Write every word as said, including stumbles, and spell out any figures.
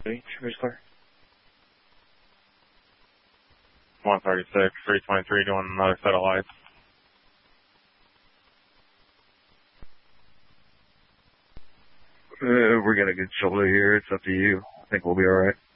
Trooper's clear. one thirty-six, three twenty-three doing another set of lights. Uh, we're going to get shoulder here. It's up to you. I think we'll be all right.